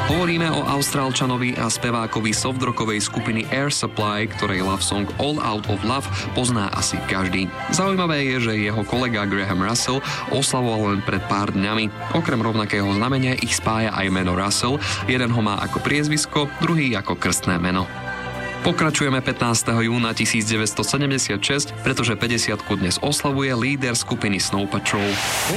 Hovoríme o Austrálčanovi a spevákovi softrockovej skupiny Air Supply, ktorej love song All Out of Love pozná asi každý. Zaujímavé je, že jeho kolega Graham Russell oslavoval len pred pár dňami. Okrem rovnakého znamenia ich spája aj meno Russell, jeden ho má ako priezvisko, druhý ako krstné meno. Pokračujeme 15. júna 1976, pretože 50-ku dnes oslavuje líder skupiny Snow Patrol.